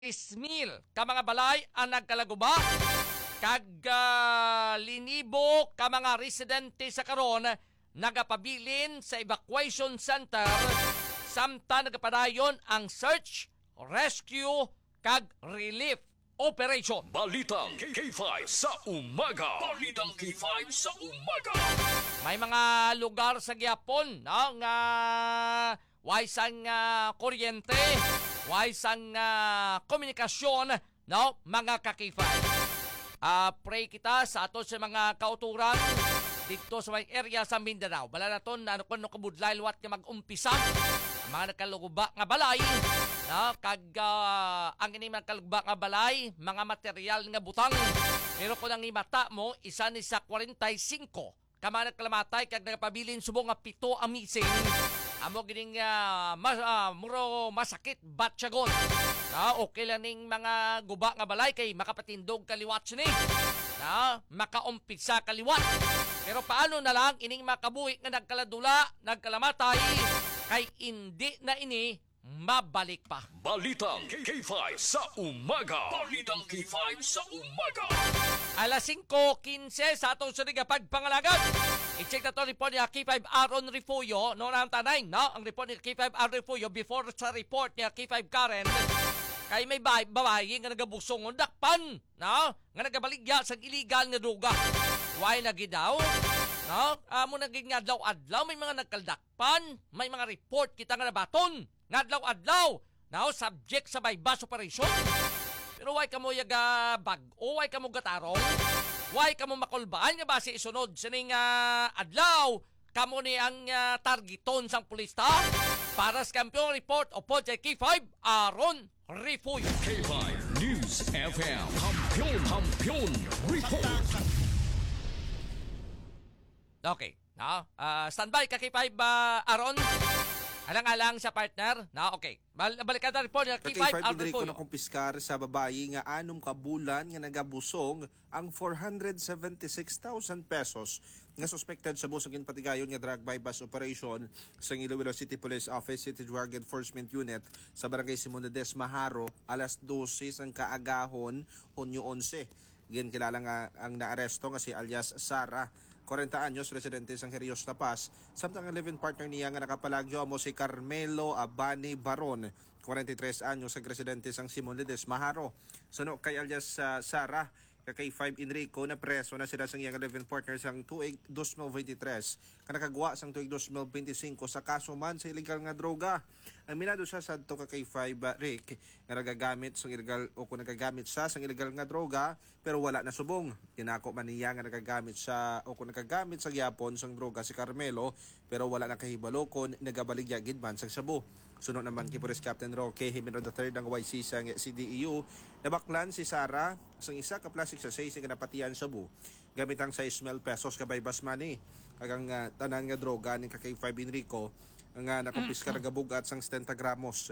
ismil ka mga balay ang nagkalaguba kag linibo ka mga residente sa karon nagapabilin sa evacuation center samtang nagapadayon ang search, rescue kag relief operation. Balitang K5 sa umaga. Balitang K5 sa umaga. May mga lugar sa Gyapon no, nga waisang kuryente, waisang komunikasyon no, mga kakifay. Pray kita sa ato sa mga kauturan dito sa may area sa Mindanao. Bala naton ano kun kabudlay luwat nga mag-umpisa ang mga nagkaluguba nga balay no, kag ang ini nagkaluguba nga balay mga material nga butang. Pero kung ang imata mo isa ni sa 45 kama nagkalamatay kag nagapabilin subong nga 7 ang missing. Amo gining muro masakit batyagon. Okay lang ning mga guba nga balay kay makapatindog kaliwat sini. Makaumpisa kaliwat. Pero paano na lang ining makabuhi nga nagkaladula, nagkalamatay kay hindi na ini mabalik pa. Balitang K5 sa umaga. Balitang K5 sa umaga. Alas 5:15 sa atong suriga pagpangalagan. I-check na to report ni K5 Aaron Refugio. No na tanay, no? Ang report ni K5 Aaron Refugio before sa report ni K5 Karen. Kay may babae nga nagabusong dakpan, no? Nga nagabaligya sa illegal nga droga. Why na gidaw? No? Amo naging adlaw-adlaw may mga nagkaldakpan, may mga report kita nga nabaton. Ngadlaw-adlaw, no? Subject sa bypass operation. Pero why kamo yaga bag-o, why kamo gatarong? Why kamo makulbaan nga base isunod sining adlaw? Kamo ni ang targeton sang pulista para sa kampiyon report o po K5 Aaron Refugio. K5 News FM. Kampiyon report. Okay. No? Standby ka K5 Aaron. Alang-alang sa partner. Okay. Balikan na report ni K5 Aaron Refugio. Kakay kumpiskar sa babayi nga 6 kabulan nga nagabusong ang 476,000 pesos nga suspected sa busogin patigayon nga drug bypass operation sa Iloilo City Police Office City Drug Enforcement Unit sa Barangay Simondes Maharo alas 12 ang kaagahon Hunyo 11. Gian kilala nga ang naaresto nga si alias Sara, 40 anyos, residente sang Herios Tapas. Samtang ang live-in partner niya nga nakapalagyo mo si Carmelo Abani Baron, 43 anyos, ang residente sang Simondes Maharo. Suno kay alias Sara, kay 5 Enrico na preso na sila sang iyang live-in partner sang tuig 2023 ka nakagwa sang tuig 2025 sa kaso man sa illegal nga droga. Aminado siya sa to kay 5 Rick nga nagagamit sang illegal o kung nagagamit siya sang illegal nga droga pero wala na subong. Tinako man niya nga nagagamit siya o kung nagagamit sa gyapon sang droga si Carmelo pero wala na kahibalo kung nagabaligya gid man sang Cebu. Sunod naman kay Police Captain Roque Jimenez III ng YC sa CDEU, nabaklan si Sara sa isa ka plastic sa 6 nga napatiyan sa Cebu. Gamit ang 6,000 pesos ka bypass money. Kagang tanan nga droga ni kay 5 Enrico nga nakumpiska nagabugat sang 70 gramos.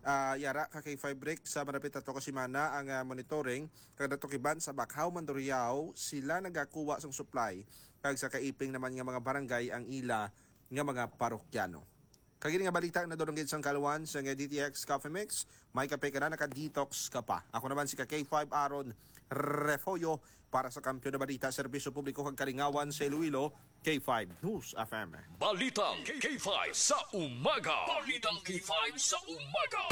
Yara kay 5 break sa marapit ato kasimana ang monitoring kada tukiban sa Bakhaw, Mandurriao sila nagakuha sang supply kag sa kaiping naman nga mga barangay ang ila nga mga parokyano. Kagini nga balita na dorong sang Kalwan sa DTX Coffee Mix, may kape ka na naka-detox ka pa. Ako naman si K5 Aaron Refugio para sa kampiyon na balita, serbisyo publiko kag kalingawan sa Iloilo, K5 News FM. Balitang K5 sa umaga. Balitang K5 sa umaga.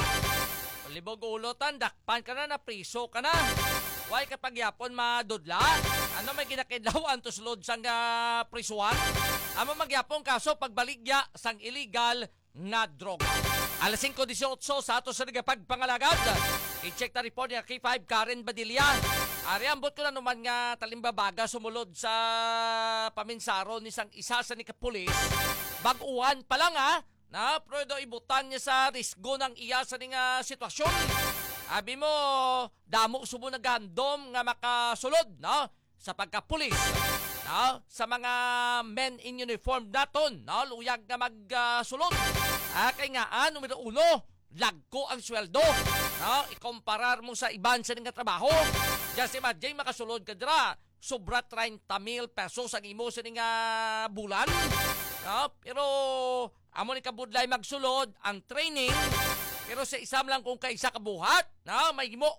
Libog ulotan, dakpan ka na, napriso ka na. Why kapag yapon madudla? Ano may ginakidlawan to sulod sang prisuan? Amo magyapon kaso pagbaligya sang illegal nga droga. Alas 5:18 sa ato sa pagpangalagad. I-check na report niya K5 Karen Badilla. Ari ambot ko na naman nga talimbabaga sumulod sa paminsaro ni sang isa sa ni kapulis. Baguhan pa lang na prodo ibutan niya sa risgo ng iya sa nga sitwasyon. Abi mo, damo subo na gandom nga makasulod sa pagkapulis. Sa mga men in uniform naton, luyag na magsulod. Kaya nga, numero 1, lagko ang sweldo. Ikomparar mo sa iban sa nga trabaho. Diyan si Madjay makasulod ka dira. Sobra 30,000 pesos ang imo sa nga bulan. Pero amo ni kabudlay magsulod ang training Pero sa isam lang kung kaisa kabuhat, na may himo